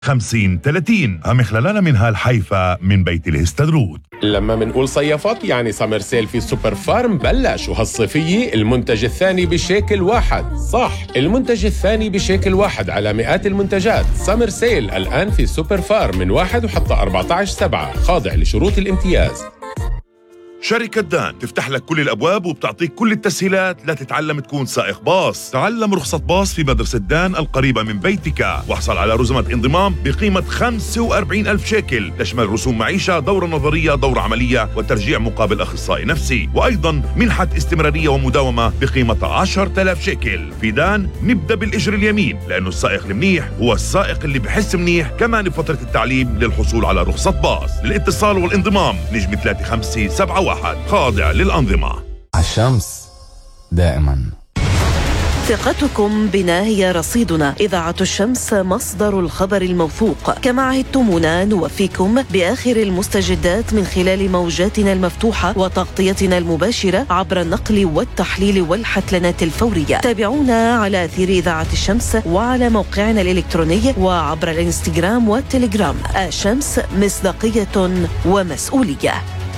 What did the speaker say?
50-30. عم خلالنا من هالحيفا من بيت الهستدروت. لما منقول صيفت يعني سمر سيل في سوبر فارم بلش، وهالصيفية المنتج الثاني بشيكل واحد. صح، المنتج الثاني بشيكل واحد على مئات المنتجات. سمر سيل الآن في سوبر فارم من 1 وحتى 14/7، خاضع لشروط الامتياز. شركة دان تفتح لك كل الأبواب وبتعطيك كل التسهيلات لتتعلم تكون سائق باص. تعلم رخصة باص في مدرسة دان القريبة من بيتك، واحصل على رسومات انضمام بقيمة 45,000 شيكل، تشمل رسوم معيشة، دورة نظرية، دورة عملية، وترجيع مقابل أخصائي نفسي، وأيضا منحة استمرارية ومداومة بقيمة 10,000 شيكل. في دان نبدأ بالإجر اليمين، لأنه السائق المنيح هو السائق اللي بحس منيح كمان بفترة التعليم للحصول على رخصة باص. للاتصال والانضمام نجم 3571 خاضع للأنظمة. الشمس دائما. ثقتكم بنا هي رصيدنا. إذاعة الشمس مصدر الخبر الموثوق. كما عهدتمونا نوفيكم بآخر المستجدات من خلال موجاتنا المفتوحة وتغطيتنا المباشرة عبر النقل والتحليل والحتلنات الفورية. تابعونا على أثير إذاعة الشمس وعلى موقعنا الإلكتروني وعبر الانستغرام والتليجرام. الشمس، مصداقية ومسؤولية.